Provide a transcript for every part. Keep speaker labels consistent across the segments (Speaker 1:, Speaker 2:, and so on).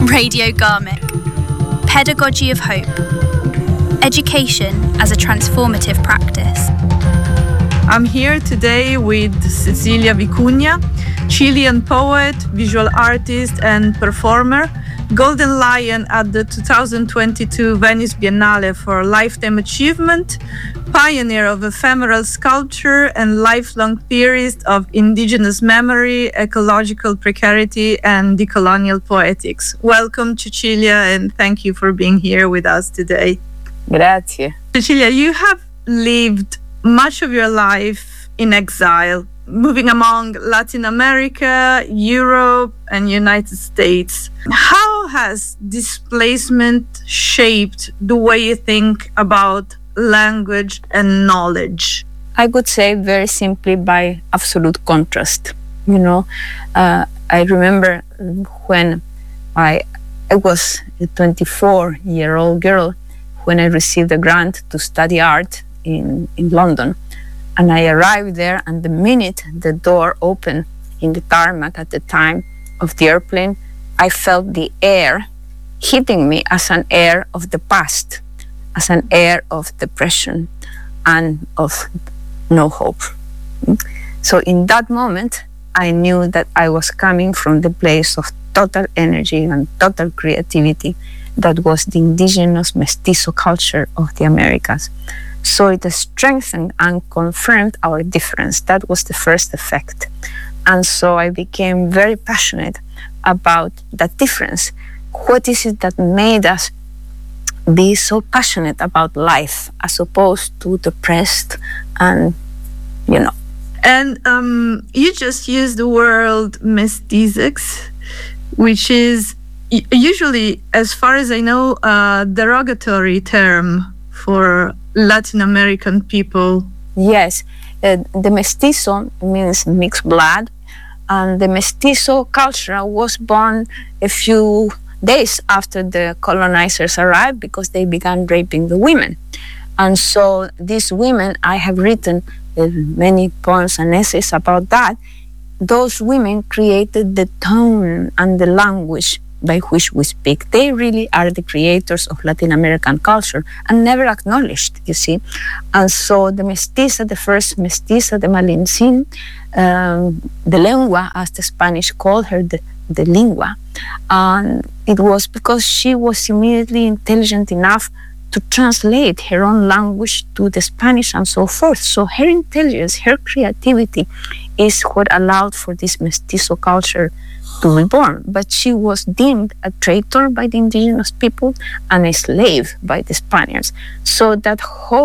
Speaker 1: Radio Garmick. Pedagogy of Hope. Education as a transformative practice.
Speaker 2: I'm here today with Cecilia Vicuña, Chilean poet, visual artist, and performer, Golden Lion at the 2022 Venice Biennale for Lifetime Achievement, pioneer of ephemeral sculpture and lifelong theorist of indigenous memory, ecological precarity, and decolonial poetics. Welcome, Cecilia, and thank you for being here with us today.
Speaker 3: Grazie.
Speaker 2: Cecilia, you have lived much of your life in exile, moving among Latin America, Europe, and United States. How has displacement shaped the way you think about language and knowledge?
Speaker 3: I could say very simply by absolute contrast. I remember when I was a 24-year-old girl when I received a grant to study art in London. And I arrived there, and the minute the door opened in the tarmac at the time of the airplane, I felt the air hitting me as an air of the past, as an air of depression and of no hope. So in that moment, I knew that I was coming from the place of total energy and total creativity that was the indigenous mestizo culture of the Americas. So it strengthened and confirmed our difference. That was the first effect. And so I became very passionate about that difference. What is it that made us be so passionate about life as opposed to depressed and,
Speaker 2: And you just used the word mestizax, which is usually, as far as I know, a derogatory term for Latin American people.
Speaker 3: Yes, the mestizo means mixed blood, and the mestizo culture was born a few days after the colonizers arrived because they began raping the women. And so these women, I have written many poems and essays about that, those women created the tone and the language by which we speak. They really are the creators of Latin American culture and never acknowledged, you see. And so the mestiza, the first mestiza, the Malintzin, the lengua, as the Spanish called her, the lingua, and it was because she was immediately intelligent enough to translate her own language to the Spanish and so forth. So her intelligence, her creativity is what allowed for this mestizo culture to be born. But she was deemed a traitor by the indigenous people and a slave by the Spaniards. So that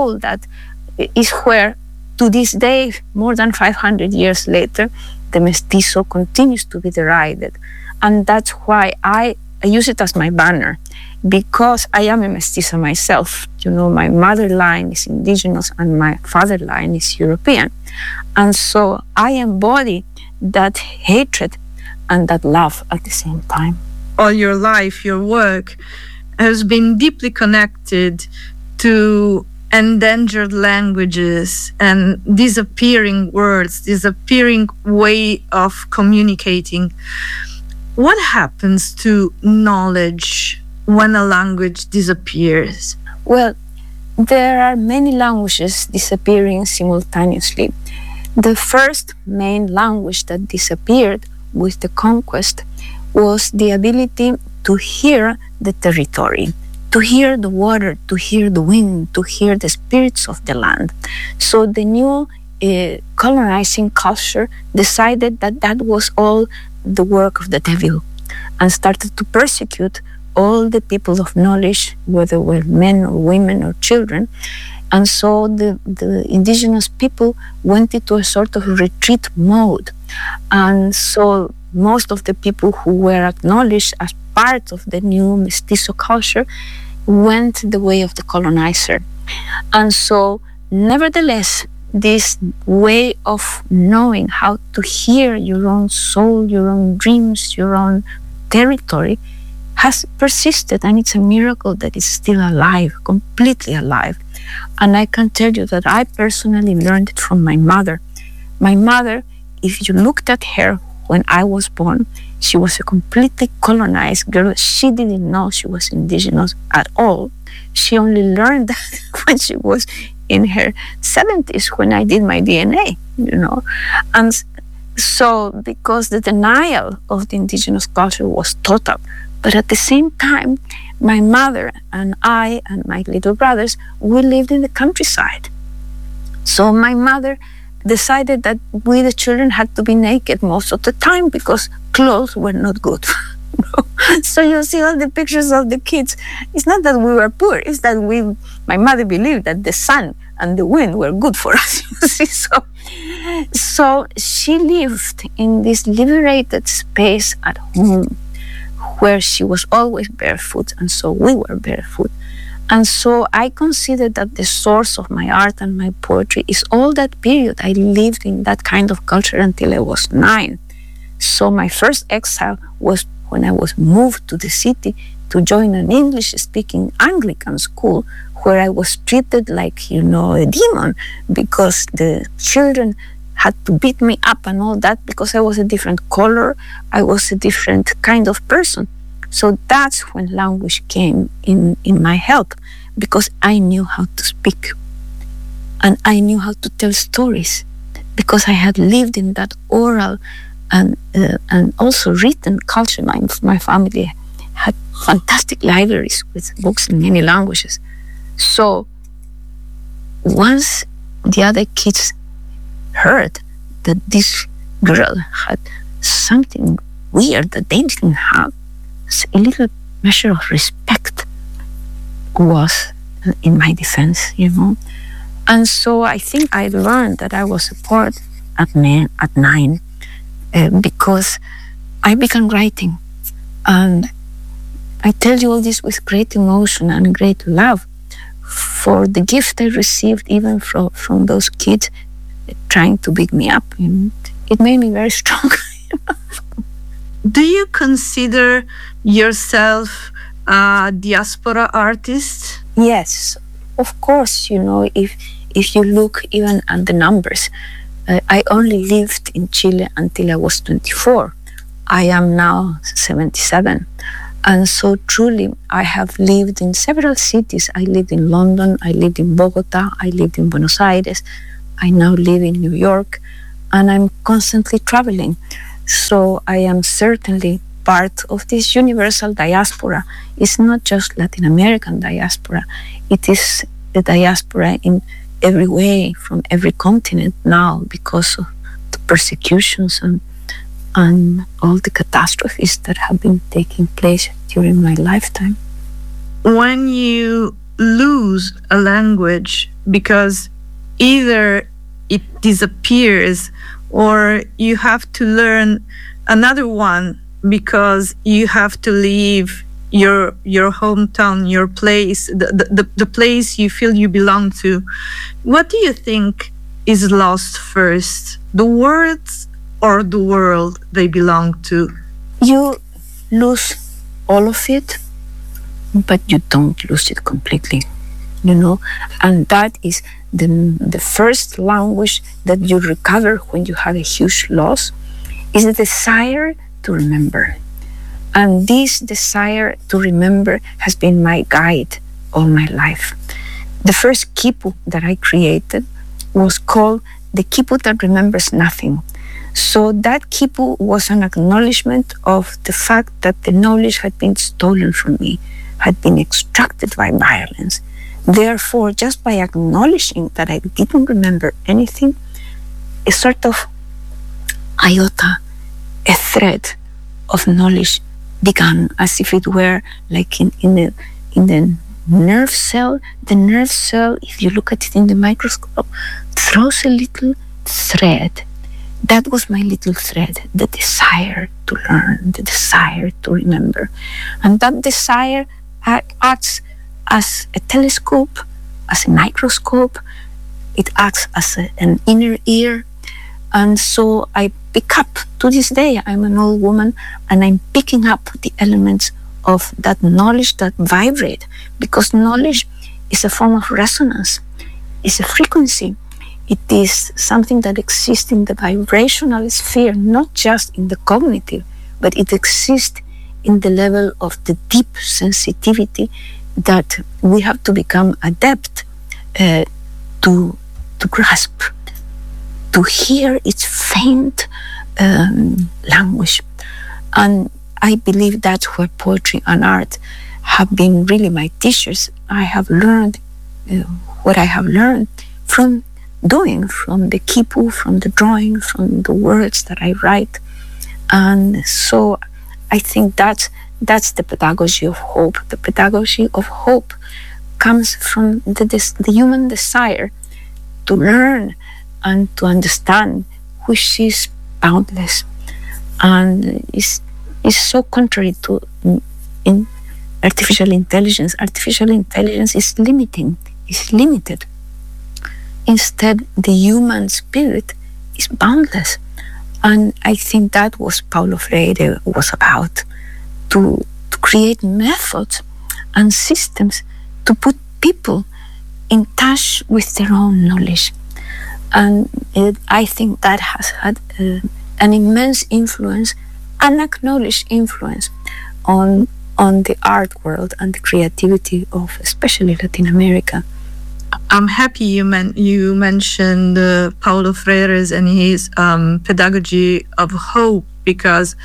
Speaker 3: is where, to this day, more than 500 years later, the mestizo continues to be derided. And that's why I use it as my banner, because I am a mestiza myself. My mother line is indigenous and my father line is European. And so I embody that hatred and that love at the same time.
Speaker 2: All your life, your work has been deeply connected to endangered languages and disappearing words, disappearing way of communicating. What happens to knowledge when a language disappears?
Speaker 3: Well, there are many languages disappearing simultaneously. The first main language that disappeared with the conquest was the ability to hear the territory, to hear the water, to hear the wind, to hear the spirits of the land. So the new colonizing culture decided that that was all the work of the devil and started to persecute all the people of knowledge, whether were men or women or children. And so the indigenous people went into a sort of retreat mode. And so most of the people who were acknowledged as part of the new mestizo culture went the way of the colonizer. And so, nevertheless, this way of knowing how to hear your own soul, your own dreams, your own territory has persisted, and it's a miracle that it's still alive, completely alive. And I can tell you that I personally learned it from my mother. My mother, if you looked at her when I was born, she was a completely colonized girl. She didn't know she was indigenous at all. She only learned that when she was in her 70s, when I did my DNA, And so, because the denial of the indigenous culture was total, but at the same time, my mother and I and my little brothers, we lived in the countryside. So my mother decided that we, the children, had to be naked most of the time because clothes were not good. So you see all the pictures of the kids. It's not that we were poor, it's that my mother believed that the sun and the wind were good for us, you see. So she lived in this liberated space at home where she was always barefoot, and so we were barefoot. And so I consider that the source of my art and my poetry is all that period. I lived in that kind of culture until I was 9. So my first exile was when I was moved to the city to join an English-speaking Anglican school where I was treated like, a demon, because the children had to beat me up and all that because I was a different color, I was a different kind of person. So that's when language came in my help, because I knew how to speak and I knew how to tell stories, because I had lived in that oral and also written culture. My family had fantastic libraries with books in many languages. So once the other kids heard that this girl had something weird that they didn't have, a little measure of respect was in my defense, And so I think I learned that I was a poet at 9 because I began writing. And I tell you all this with great emotion and great love for the gift I received even from those kids trying to beat me up. It made me very strong.
Speaker 2: Do you consider yourself a diaspora artist?
Speaker 3: Yes, of course. If you look even at the numbers, I only lived in Chile until I was 24. I am now 77. And so truly, I have lived in several cities. I lived in London, I lived in Bogota, I lived in Buenos Aires, I now live in New York, and I'm constantly traveling. So I am certainly part of this universal diaspora. It's not just Latin American diaspora. It is the diaspora in every way, from every continent now, because of the persecutions and all the catastrophes that have been taking place during my lifetime.
Speaker 2: When you lose a language because either it disappears or you have to learn another one because you have to leave your hometown, your place, the place you feel you belong to, what do you think is lost first? The words or the world they belong to?
Speaker 3: You lose all of it, but you don't lose it completely, and that is the first language that you recover when you have a huge loss, is the desire to remember. And this desire to remember has been my guide all my life. The first quipu that I created was called the quipu that remembers nothing. So that quipu was an acknowledgement of the fact that the knowledge had been stolen from me, had been extracted by violence. Therefore, just by acknowledging that I didn't remember anything, a sort of iota, a thread of knowledge began, as if it were like in the nerve cell. The nerve cell, if you look at it in the microscope, throws a little thread. That was my little thread, the desire to learn, the desire to remember. And that desire acts as a telescope, as a microscope. It acts as an inner ear. And so I pick up, to this day, I'm an old woman, and I'm picking up the elements of that knowledge that vibrate, because knowledge is a form of resonance, it's a frequency. It is something that exists in the vibrational sphere, not just in the cognitive, but it exists in the level of the deep sensitivity that we have to become adept to grasp, to hear its faint language. And I believe that's where poetry and art have been really my teachers. I have learned what I have learned from doing, from the kipu, from the drawing, from the words that I write. And so I think that's the pedagogy of hope. The pedagogy of hope comes from the human desire to learn and to understand, which is boundless. And is so contrary to in artificial intelligence. Artificial intelligence is limited. Instead, the human spirit is boundless. And I think that was Paulo Freire was about, to create methods and systems to put people in touch with their own knowledge. And I think that has had an immense influence, unacknowledged influence on the art world and the creativity of especially Latin America.
Speaker 2: I'm happy you mentioned Paulo Freire's and his pedagogy of hope, because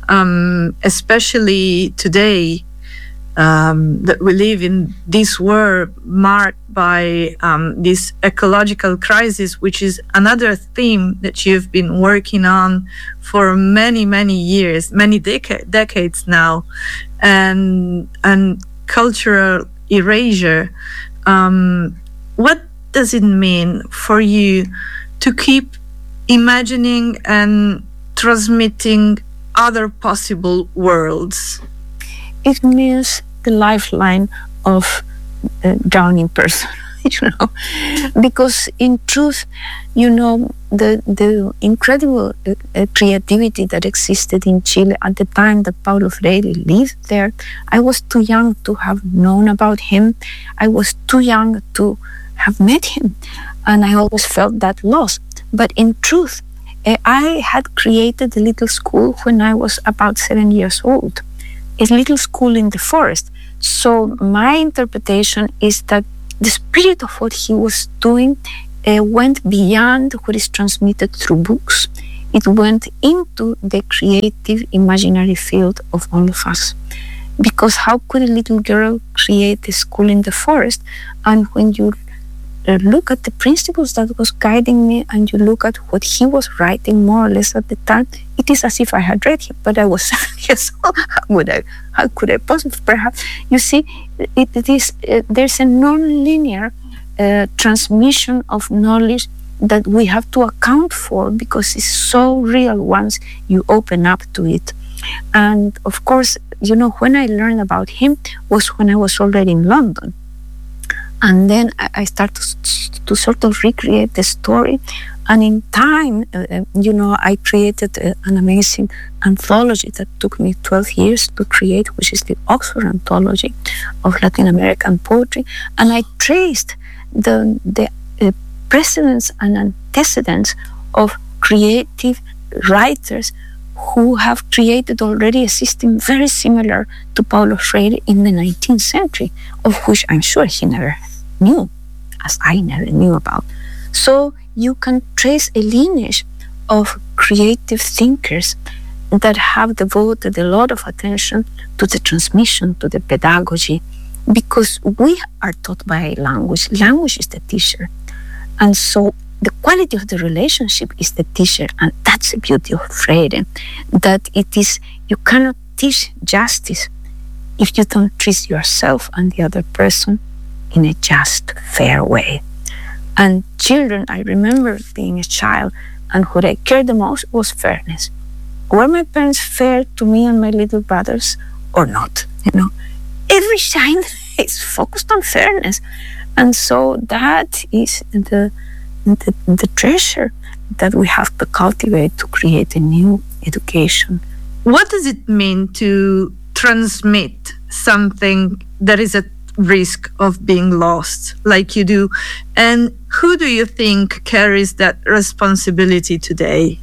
Speaker 2: especially today that we live in this world marked by this ecological crisis, which is another theme that you've been working on for many years, many decades now, and cultural erasure. What does it mean for you to keep imagining and transmitting other possible worlds?
Speaker 3: It means the lifeline of a drowning person, because in truth, the incredible creativity that existed in Chile at the time that Paulo Freire lived there. I was too young to have known about him. I was too young to have met him, and I always felt that loss. But in truth, I had created a little school when I was about 7 years old, a little school in the forest. So my interpretation is that the spirit of what he was doing went beyond what is transmitted through books. It went into the creative imaginary field of all of us. Because how could a little girl create a school in the forest? And when you look at the principles that was guiding me, and you look at what he was writing more or less at the time, it is as if I had read him, but I was 7 years old. How could I possibly? Perhaps, you see, there's a non-linear transmission of knowledge that we have to account for, because it's so real once you open up to it. And of course, when I learned about him was when I was already in London. And then I started to sort of recreate the story. And in time, I created an amazing anthology that took me 12 years to create, which is the Oxford Anthology of Latin American Poetry. And I traced the precedents and antecedents of creative writers who have created already a system very similar to Paulo Freire in the 19th century, of which I'm sure he never knew, as I never knew about. So you can trace a lineage of creative thinkers that have devoted a lot of attention to the transmission, to the pedagogy, because we are taught by language. Language is the teacher. And so the quality of the relationship is the teacher, and that's the beauty of Freire, that it is, you cannot teach justice if you don't treat yourself and the other person in a just, fair way. And children, I remember being a child, and what I cared the most was fairness. Were my parents fair to me and my little brothers or not? Every child is focused on fairness. And so that is the treasure that we have to cultivate to create a new education.
Speaker 2: What does it mean to transmit something that is risk of being lost like you do. And who do you think carries that responsibility today?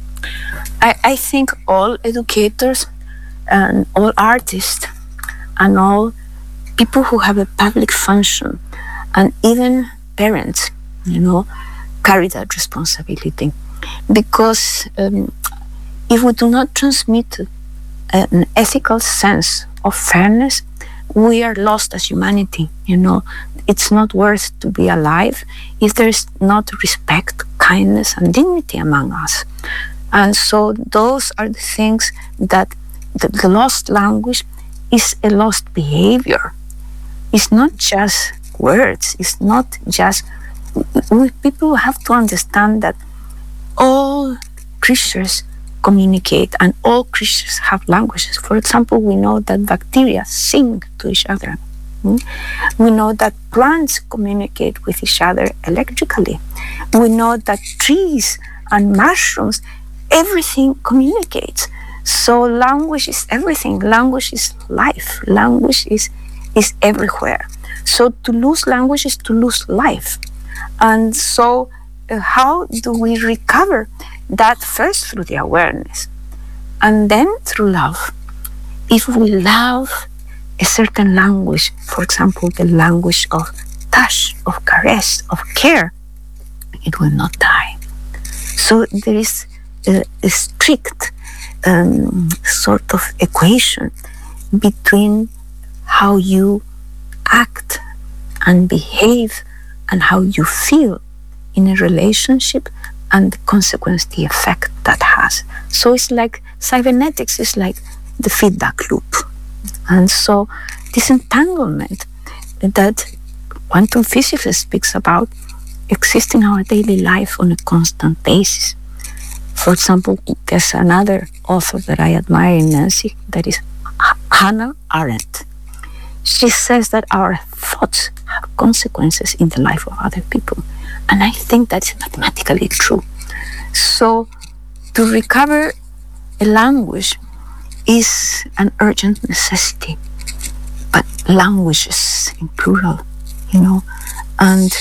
Speaker 3: I think all educators and all artists and all people who have a public function and even parents, carry that responsibility. Because if we do not transmit an ethical sense of fairness, we are lost as humanity. It's not worth to be alive if there is not respect, kindness, and dignity among us. And so those are the things that the lost language is a lost behavior. It's not just words. It's not just... People have to understand that all creatures communicate and all creatures have languages. For example, we know that bacteria sing to each other. We know that plants communicate with each other electrically. We know that trees and mushrooms, everything communicates. So language is everything. Language is life. Language is everywhere. So to lose language is to lose life. And so how do we recover that? First through the awareness and then through love. If we love a certain language, for example, the language of touch, of caress, of care, it will not die. So there is a strict sort of equation between how you act and behave and how you feel in a relationship and the consequence, the effect that has. So it's like cybernetics is like the feedback loop. And so this entanglement that quantum physics speaks about exists in our daily life on a constant basis. For example, there's another author that I admire in Nancy, that is Hannah Arendt. She says that our thoughts have consequences in the life of other people. And I think that's mathematically true. So to recover a language is an urgent necessity. But languages in plural, and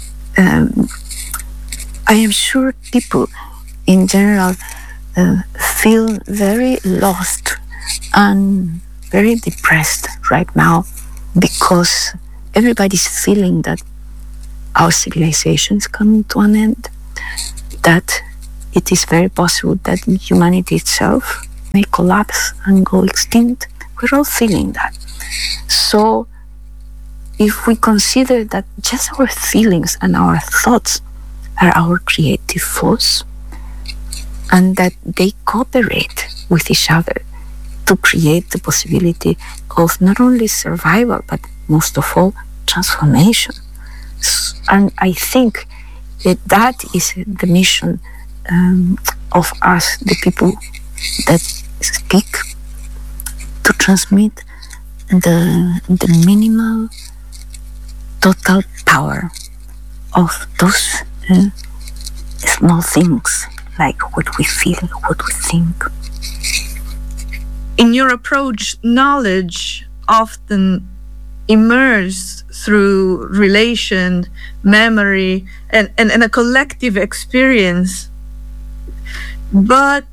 Speaker 3: I am sure people in general feel very lost and very depressed right now because everybody's feeling that our civilization is coming to an end, that it is very possible that humanity itself may collapse and go extinct. We're all feeling that. So if we consider that just our feelings and our thoughts are our creative force and that they cooperate with each other to create the possibility of not only survival, but most of all, transformation. And I think that is the mission of us, the people that speak, to transmit the minimal total power of those small things, like what we feel, what we think.
Speaker 2: In your approach, knowledge often emerges through relation, memory, and a collective experience. But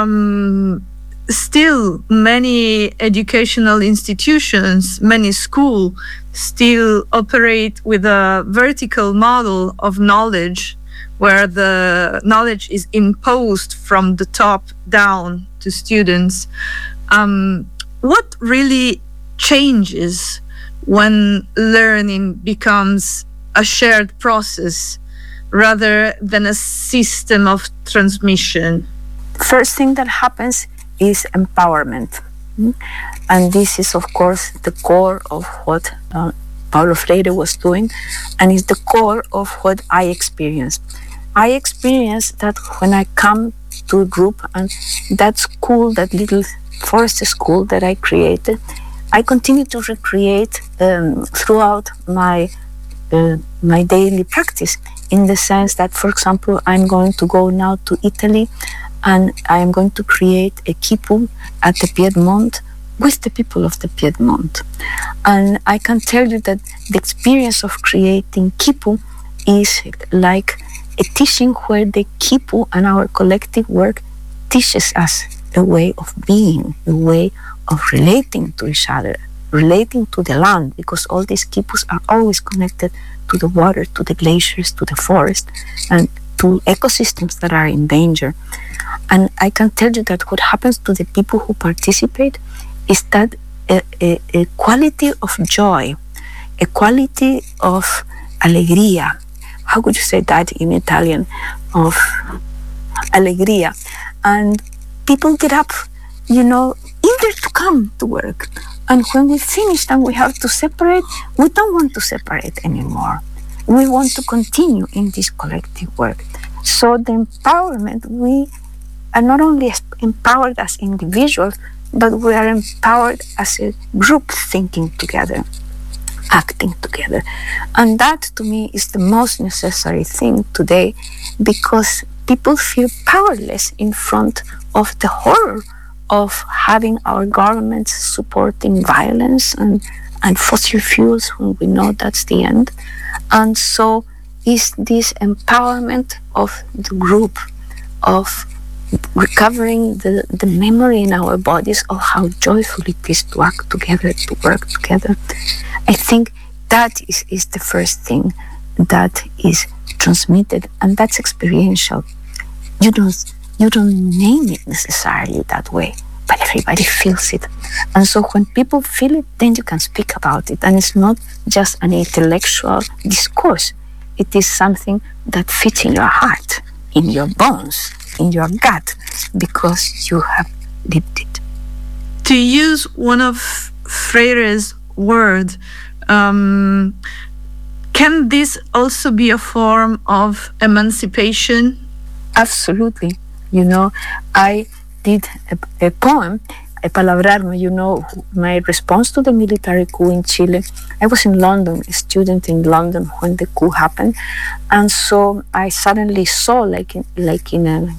Speaker 2: still, many educational institutions, many schools still operate with a vertical model of knowledge, where the knowledge is imposed from the top down to students. What really changes when learning becomes a shared process rather than a system of transmission?
Speaker 3: First thing that happens is empowerment. And this is, of course, the core of what Paulo Freire was doing, and is the core of what I experienced. I experienced that when I come to a group, and that school, that little forest school that I created, I continue to recreate throughout my daily practice, in the sense that, for example, I'm going to go now to Italy and I am going to create a quipu at the Piedmont with the people of the Piedmont. And I can tell you that the experience of creating Quipu is like a teaching where the Quipu and our collective work teaches us a way of being, a way of relating to each other, relating to the land, because all these Quipus are always connected to the water, to the glaciers, to the forest, and to ecosystems that are in danger. And I can tell you that what happens to the people who participate is that a quality of joy, a quality of alegría. How could you say that in Italian? Of alegría. And people get up, eager to come to work. And when we finish and we have to separate, we don't want to separate anymore. We want to continue in this collective work. So the empowerment, we are not only empowered as individuals, but we are empowered as a group thinking together, acting together. And that to me is the most necessary thing today, because people feel powerless in front of the horror of having our governments supporting violence and fossil fuels when we know that's the end. And so is this empowerment of the group, of recovering the memory in our bodies of how joyful it is to act together, to work together. I think that is the first thing that is transmitted, and that's experiential. You don't name it necessarily that way, but everybody feels it. And so when people feel it, then you can speak about it. And it's not just an intellectual discourse. It is something that fits in your heart, in your bones, in your gut, because you have lived it.
Speaker 2: To use one of Freire's words, can this also be a form of emancipation?
Speaker 3: Absolutely. I did a poem, a palabrarme, my response to the military coup in Chile. I was in London, a student in London when the coup happened. And so I suddenly saw, like in a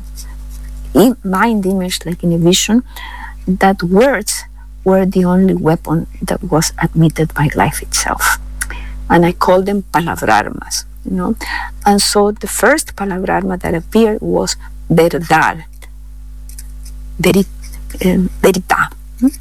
Speaker 3: mind image, like in a vision, that words were the only weapon that was admitted by life itself. And I called them palabrarmas, And so the first palabrarma that appeared was verdad, verita,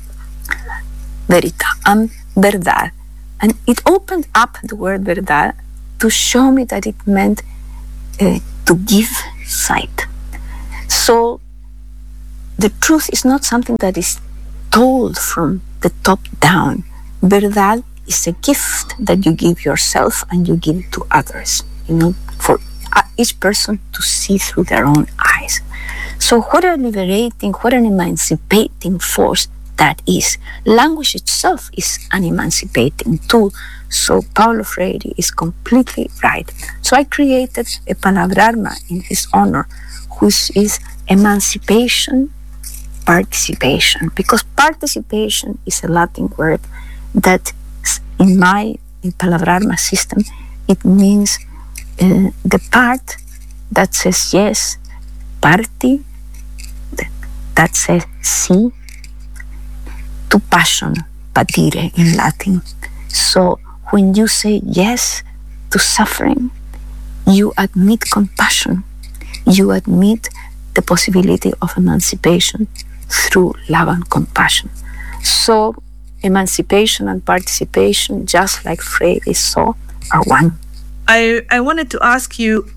Speaker 3: and verdad. And it opened up the word verdad to show me that it meant to give sight. So the truth is not something that is told from the top down. Verdad is a gift that you give yourself and you give to others, for each person to see through their own eyes. So what a liberating, what an emancipating force that is. Language itself is an emancipating tool. So Paulo Freire is completely right. So I created a palabrarma in his honor, which is emancipation, participation, because participation is a Latin word that in my palabrarma system, it means the part that says yes, parti, that says si, to passion, patire in Latin. So when you say yes to suffering, you admit compassion, you admit the possibility of emancipation through love and compassion. So emancipation and participation, just like Freire saw, are one.
Speaker 2: I wanted to ask you,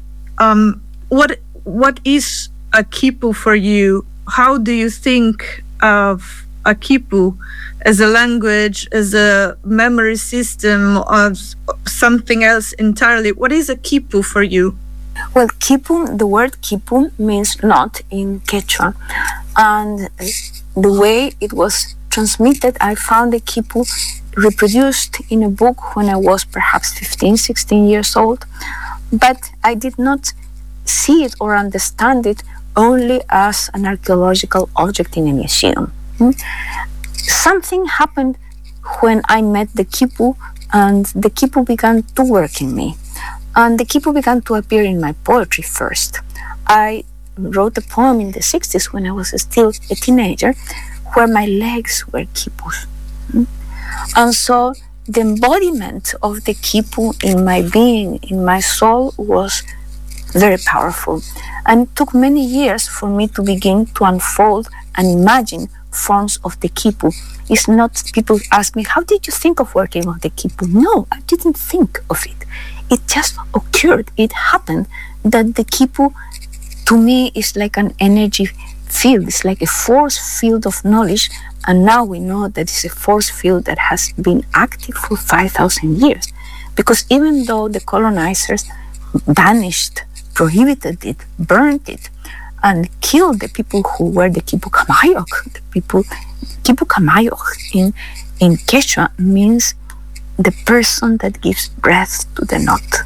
Speaker 2: what is a quipu for you? How do you think of a quipu as a language, as a memory system, of something else entirely? What is a quipu for you?
Speaker 3: Well, quipu, the word quipu means knot in Quechua. And the way it was transmitted, I found the quipu reproduced in a book when I was perhaps 15, 16 years old. But I did not see it or understand it only as an archaeological object in a museum. Something happened when I met the quipu, and the quipu began to work in me. And the quipu began to appear in my poetry first. I wrote a poem in the 60s when I was still a teenager, where my legs were quipus. And so the embodiment of the quipu in my being, in my soul, was very powerful. And it took many years for me to begin to unfold and imagine forms of the quipu. It's not, people ask me, how did you think of working on the quipu? No, I didn't think of it. It just occurred. It happened that the quipu, to me, is like an energy field. It's like a force field of knowledge. And now we know that it's a force field that has been active for 5,000 years. Because even though the colonizers banished, prohibited it, burned it, and killed the people who were the Quipu Camayok, the people, Quipu Camayok in Quechua means the person that gives breath to the knot.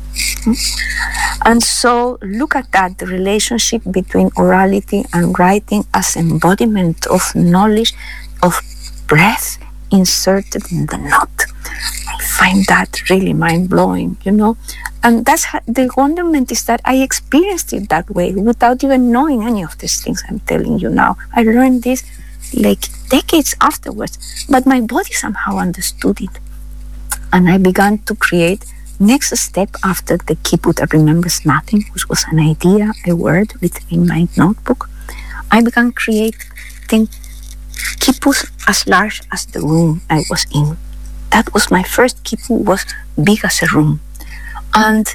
Speaker 3: And so look at that, the relationship between orality and writing as embodiment of knowledge, of breath inserted in the knot. I find that really mind-blowing, you know. And that's how, the wonderment is that I experienced it that way without even knowing any of these things I'm telling you now. I learned this like decades afterwards, but my body somehow understood it. And I began to create next step after the Quipu that remembers nothing, which was an idea, a word within my notebook. I began creating Quipus as large as the room I was in. That was my first Quipu, was big as a room. And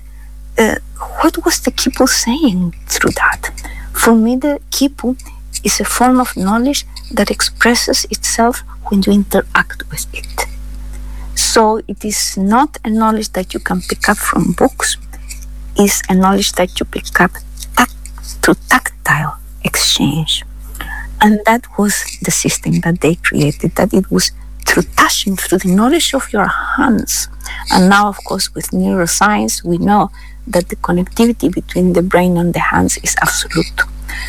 Speaker 3: what was the Quipu saying through that? For me, the Quipu is a form of knowledge that expresses itself when you interact with it. So it is not a knowledge that you can pick up from books. It's a knowledge that you pick up through tactile exchange. And that was the system that they created, that it was through touching, through the knowledge of your hands. And now, of course, with neuroscience, we know that the connectivity between the brain and the hands is absolute.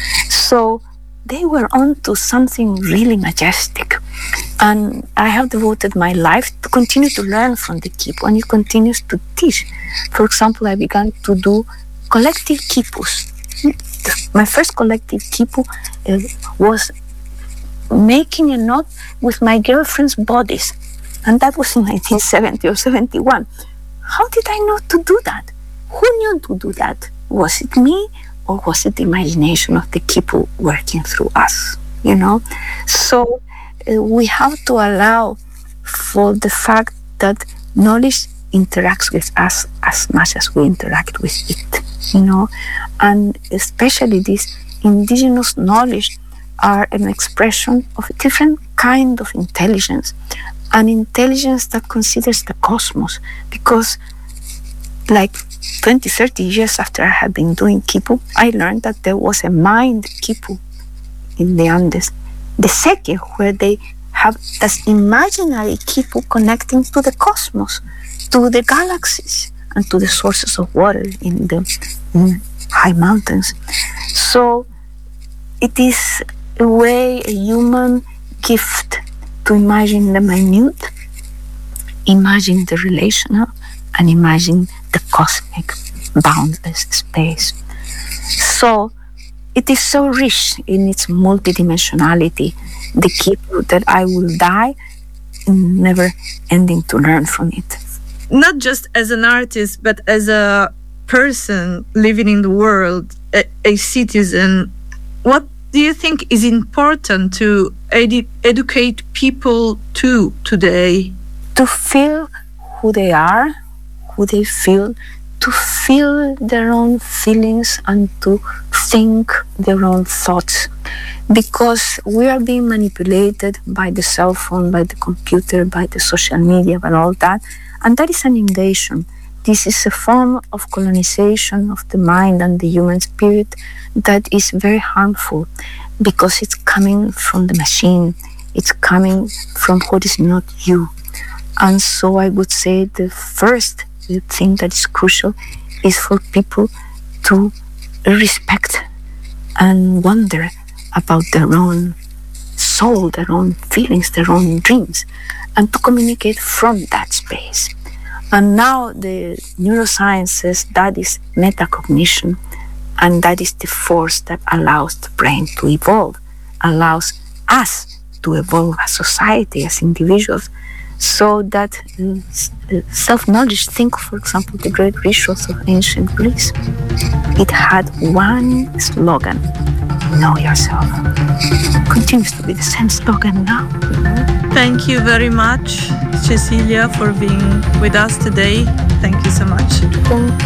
Speaker 3: So they were on to something really majestic. And I have devoted my life to continue to learn from the Quipu, and it continues to teach. For example, I began to do collective Quipus. My first collective Quipu was making a knot with my girlfriend's bodies. And that was in 1970 or 71. How did I know to do that? Who knew to do that? Was it me, or was it the imagination of the Quipu working through us? You know? So we have to allow for the fact that knowledge interacts with us as much as we interact with it, you know. And especially this indigenous knowledge are an expression of a different kind of intelligence, an intelligence that considers the cosmos. Because like 20, 30 years after I had been doing Quipu, I learned that there was a mind Quipu in the Andes, the Seque, where they have this imaginary Quipu connecting to the cosmos, to the galaxies, and to the sources of water in the high mountains. So it is a way, a human gift to imagine the minute, imagine the relational, and imagine the cosmic, boundless space. So it is so rich in its multidimensionality, the Quipu, that I will die never ending to learn from it.
Speaker 2: Not just as an artist, but as a person living in the world, a citizen. What do you think is important to educate people to today?
Speaker 3: To feel who they are, who they feel, to feel their own feelings and to think their own thoughts. Because we are being manipulated by the cell phone, by the computer, by the social media, by all that. And that is an invasion. This is a form of colonization of the mind and the human spirit that is very harmful, because it's coming from the machine. It's coming from what is not you. And so I would say the first thing that is crucial is for people to respect and wonder about their own soul, their own feelings, their own dreams, and to communicate from that space. And now the neuroscience says that is metacognition, and that is the force that allows the brain to evolve, allows us to evolve as society, as individuals, so that self-knowledge, think, for example, the great rituals of ancient Greece. It had one slogan, know yourself. Continues to be the same slogan now.
Speaker 2: Thank you very much, Cecilia, for being with us today. Thank you so much.